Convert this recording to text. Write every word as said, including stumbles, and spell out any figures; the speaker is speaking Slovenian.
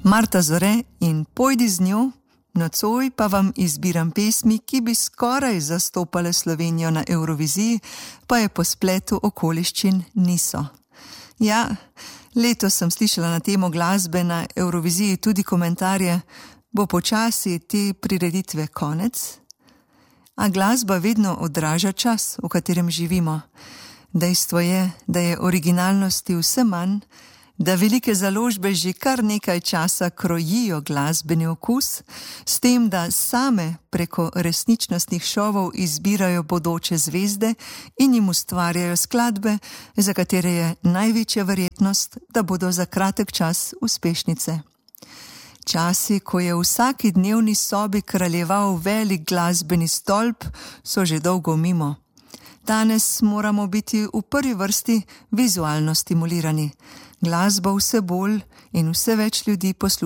Marta Zore in Pojdi z njo, nocoj pa vam izbiram pesmi, ki bi skoraj zastopale Slovenijo na Evroviziji, pa je po spletu okoliščin niso. Ja, letos sem slišala na temo glasbe na Evroviziji tudi komentarje, bo počasi te prireditve konec? A glasba vedno odraža čas, v katerem živimo. Dejstvo je, da je originalnosti vse manj, da velike založbe že kar nekaj časa krojijo glasbeni okus, s tem, da same preko resničnostnih šovov izbirajo bodoče zvezde in jim ustvarjajo skladbe, za katere je največja verjetnost, da bodo za kratek čas uspešnice. Časi, ko je v vsaki dnevni sobi kraljeval velik glasbeni stolp, so že dolgo mimo. Danes moramo biti v prvi vrsti vizualno stimulirani. Glasbo vse bolj in vse več ljudi posluša